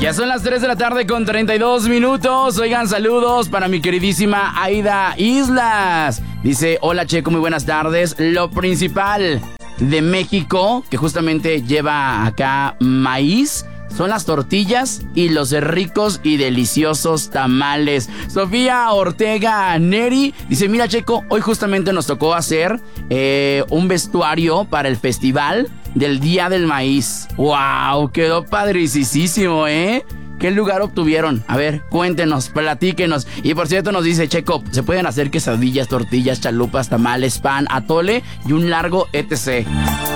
Ya son las 3 de la tarde con 32 minutos. Oigan, saludos para mi queridísima Aida Islas. Dice, hola Checo, muy buenas tardes. Lo principal de México, que justamente lleva acá maíz, son las tortillas y los ricos y deliciosos tamales. Sofía Ortega Neri dice, mira Checo, hoy justamente nos tocó hacer un vestuario para el festival del Día del Maíz. ¡Wow! Quedó padricísimo, ¿eh? ¿Qué lugar obtuvieron? A ver, cuéntenos, platíquenos. Y por cierto nos dice Checo, se pueden hacer quesadillas, tortillas, chalupas, tamales, pan, atole y un largo etc.